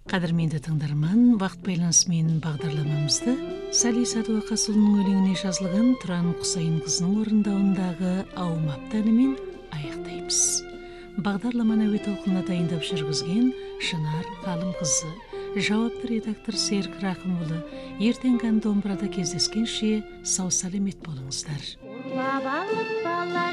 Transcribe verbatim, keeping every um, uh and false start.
Кадырменде тыңдарман, вакыт байланысы менен багдарламамызды Сали Садубакасулунун өлеңине жазылган Туран Кусайын кызынын орундауындагы Аумапты менен аяктайбыз. Багдарламаны өтө толкунда дайындап жүргүзген Шынар Калым кызы, жауапты редактор Серик Рахым уулу. Эртеңки домбурада кездескенше сау саламет болуңуздар.